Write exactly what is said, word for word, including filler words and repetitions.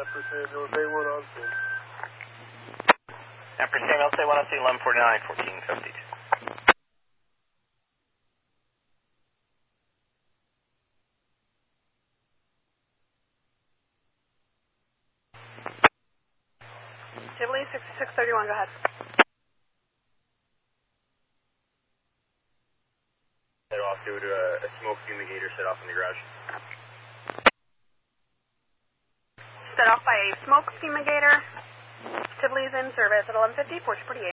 Empress Samuel, say one on scene. Empress Samuel, say one on scene, eleven forty-nine, fourteen fifty-two. Tivoli, sixty-six thirty-one, go ahead. Set off due to a, a smoke fumigator set off in the garage. Set off by a smoke fumigator. Tivoli's in service at eleven fifty, fourteen forty-eight.